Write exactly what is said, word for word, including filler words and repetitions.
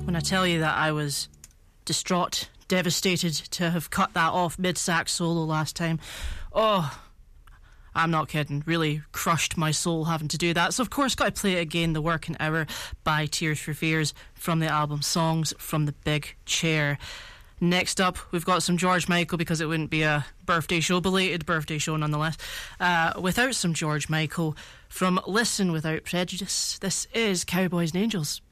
When I tell you that I was distraught, devastated to have cut that off mid-sax solo last time, oh, I'm not kidding, really crushed my soul having to do that. So of course got to play it again, The Working Hour by Tears for Fears from the album Songs from the Big Chair. Next up, we've got some George Michael, because it wouldn't be a birthday show, belated birthday show nonetheless, uh, without some George Michael. From Listen Without Prejudice, this is Cowboys and Angels.